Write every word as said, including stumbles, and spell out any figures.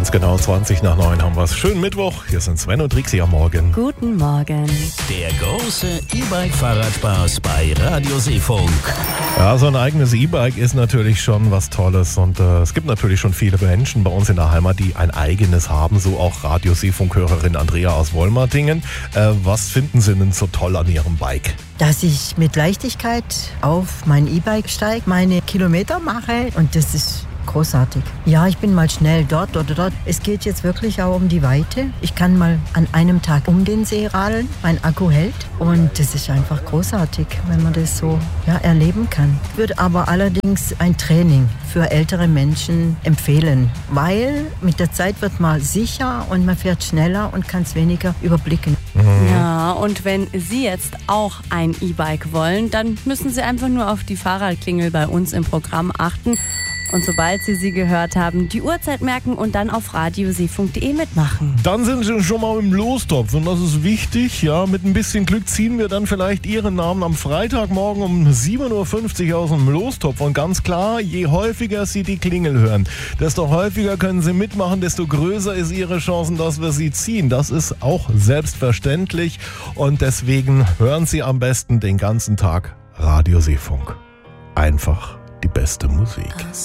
Ganz genau zwanzig nach neun haben wir es. Schönen Mittwoch. Hier sind Sven und Trixie am Morgen. Guten Morgen. Der große E-Bike-Fahrradspaß bei Radio Seefunk. Ja, so ein eigenes E-Bike ist natürlich schon was Tolles. Und äh, es gibt natürlich schon viele Menschen bei uns in der Heimat, die ein eigenes haben. So auch Radio Seefunk-Hörerin Andrea aus Wollmartingen. Äh, was finden Sie denn so toll an Ihrem Bike? Dass ich mit Leichtigkeit auf mein E-Bike steige, meine Kilometer mache und das ist großartig. Ja, ich bin mal schnell dort oder dort. Es geht jetzt wirklich auch um die Weite. Ich kann mal an einem Tag um den See radeln, mein Akku hält und das ist einfach großartig, wenn man das so ja, erleben kann. Ich würde aber allerdings ein Training für ältere Menschen empfehlen, weil mit der Zeit wird man sicher und man fährt schneller und kann es weniger überblicken. Ja, und wenn Sie jetzt auch ein E-Bike wollen, dann müssen Sie einfach nur auf die Fahrradklingel bei uns im Programm achten. Und sobald Sie sie gehört haben, die Uhrzeit merken und dann auf radioseefunk punkt de mitmachen. Dann sind Sie schon mal im Lostopf und das ist wichtig. Ja, mit ein bisschen Glück ziehen wir dann vielleicht Ihren Namen am Freitagmorgen um sieben Uhr fünfzig aus dem Lostopf. Und ganz klar, je häufiger Sie die Klingel hören, desto häufiger können Sie mitmachen, desto größer ist Ihre Chancen, dass wir Sie ziehen. Das ist auch selbstverständlich und deswegen hören Sie am besten den ganzen Tag Radio Seefunk. Einfach die beste Musik.